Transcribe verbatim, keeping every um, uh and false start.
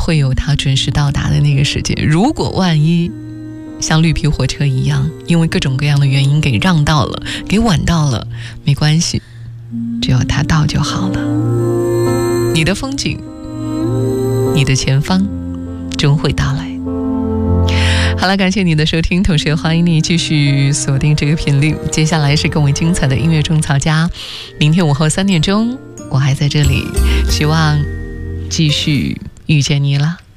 会有它准时到达的那个时间。如果万一像绿皮火车一样，因为各种各样的原因给让到了，给晚到了，没关系，只要它到就好了。你的风景，你的前方终会到来。好了，感谢你的收听，同时也欢迎你继续锁定这个频率。接下来是更为精彩的音乐种草家，明天午后三点钟我还在这里，希望继续遇见你了。